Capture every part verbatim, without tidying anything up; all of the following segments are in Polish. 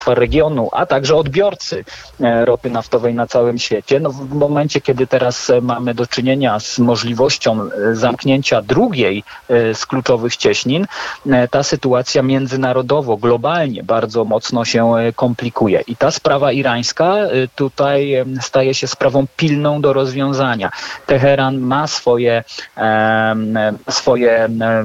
regionu, a także odbiorcy ropy naftowej na całym świecie. No w momencie, kiedy teraz mamy do czynienia z możliwością zamknięcia drugiej z kluczowych cieśnin, ta sytuacja międzynarodowo, globalnie bardzo mocno się komplikuje. I ta sprawa irańska tutaj staje się sprawą pilną do rozwiązania. Teheran ma swoje, swoje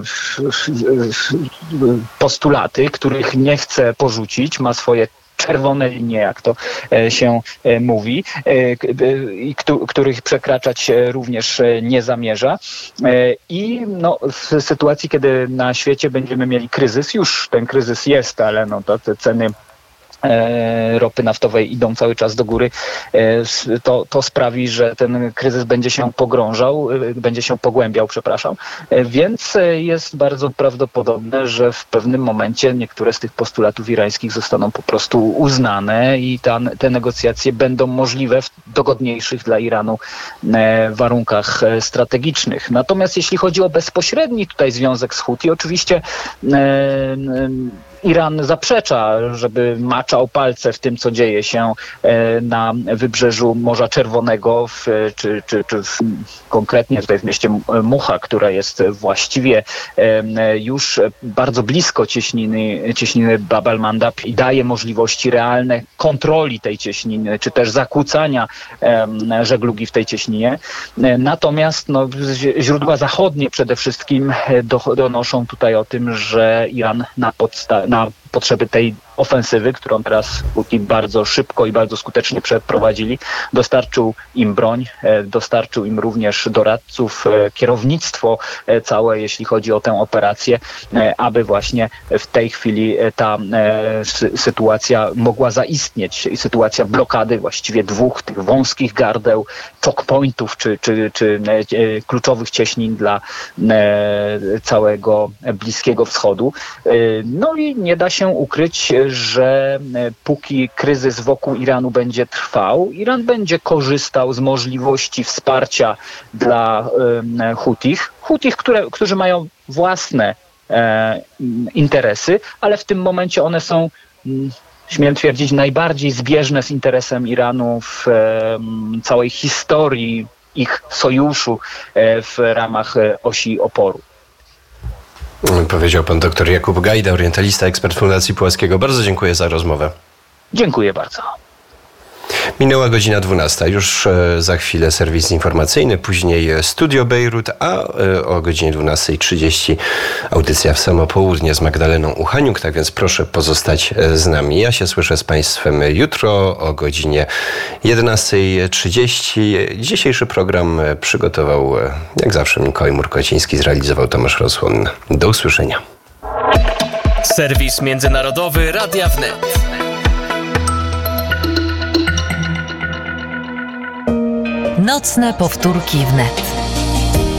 postulaty, których nie chce porzucić, ma swoje czerwone linie, jak to się mówi, i których przekraczać również nie zamierza. I no, w sytuacji, kiedy na świecie będziemy mieli kryzys, już ten kryzys jest, ale no, to te ceny ropy naftowej idą cały czas do góry, to, to sprawi, że ten kryzys będzie się pogrążał, będzie się pogłębiał, przepraszam. Więc jest bardzo prawdopodobne, że w pewnym momencie niektóre z tych postulatów irańskich zostaną po prostu uznane i ta, te negocjacje będą możliwe w dogodniejszych dla Iranu warunkach strategicznych. Natomiast jeśli chodzi o bezpośredni tutaj związek z Huti, oczywiście Iran zaprzecza, żeby maczał palce w tym, co dzieje się na wybrzeżu Morza Czerwonego, w, czy, czy, czy w, konkretnie tutaj w mieście Mucha, która jest właściwie już bardzo blisko cieśniny, cieśniny Bab al-Mandab i daje możliwości realne kontroli tej cieśniny, czy też zakłócania żeglugi w tej cieśninie. Natomiast no, źródła zachodnie przede wszystkim donoszą tutaj o tym, że Iran na podstawie na potrzeby tej ofensywy, którą teraz Huti bardzo szybko i bardzo skutecznie przeprowadzili, dostarczył im broń, dostarczył im również doradców, kierownictwo całe, jeśli chodzi o tę operację, aby właśnie w tej chwili ta sytuacja mogła zaistnieć. Sytuacja blokady właściwie dwóch tych wąskich gardeł, choke pointów, czy, czy, czy kluczowych cieśnin dla całego Bliskiego Wschodu. No i nie da się ukryć, że póki kryzys wokół Iranu będzie trwał, Iran będzie korzystał z możliwości wsparcia dla e, Hutich, Hutich, które, którzy mają własne e, interesy, ale w tym momencie one są, m, śmiem twierdzić, najbardziej zbieżne z interesem Iranu w e, całej historii ich sojuszu e, w ramach e, osi oporu. Powiedział pan dr Jakub Gajda, orientalista, ekspert Fundacji Puławskiego. Bardzo dziękuję za rozmowę. Dziękuję bardzo. Minęła godzina dwunasta. Już za chwilę serwis informacyjny, później Studio Bejrut, a o godzinie dwunasta trzydzieści audycja w samo południe z Magdaleną Uchaniuk, tak więc proszę pozostać z nami. Ja się słyszę z państwem jutro o godzinie jedenasta trzydzieści. Dzisiejszy program przygotował, jak zawsze, Mikołaj Murkociński, zrealizował Tomasz Rosłon. Do usłyszenia. Serwis międzynarodowy Radia Wnet. Nocne powtórki wnet.